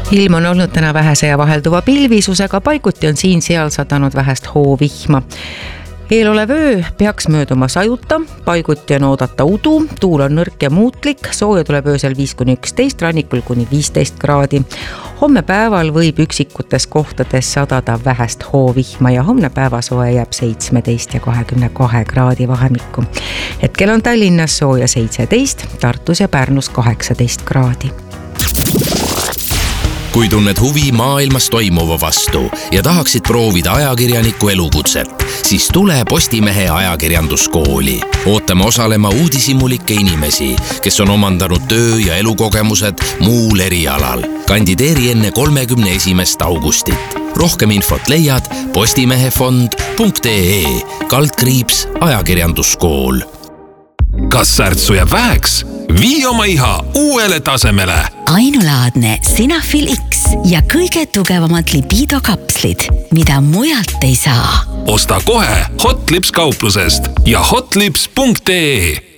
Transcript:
Ilm on olnud täna vähese ja vahelduva pilvisusega, paiguti on siin-seal sadanud vähest hoovihma. Eelolev öö peaks mööduma sajuta, paiguti on oodata udu, tuul on nõrk ja muutlik, sooja tuleb öösel 5-11, rannikul kuni 15 kraadi. Homme päeval võib üksikutes kohtades sadada vähest hoovihma ja homne päevasoe jääb 17 ja 22 kraadi vahemikku. Hetkel on Tallinnas sooja 17, Tartus ja Pärnus 18 kraadi. Kui tunned huvi maailmas toimuva vastu ja tahaksid proovida ajakirjaniku elukutset, siis tule Postimehe ajakirjanduskooli. Ootame osalema uudishimulikke inimesi, kes on omandanud töö- ja elukogemused muul erialal. Kandideeri enne 31. augustit. Rohkem infot leiad postimehefond.ee/ajakirjanduskool. Kas särtsu jääb väheks? Vii oma iha uuele tasemele. Ainulaadne Sinafil X ja kõige tugevamad libido-kapslid, mida mujalt ei saa. Osta kohe Hotlips kauplusest ja hotlips.ee.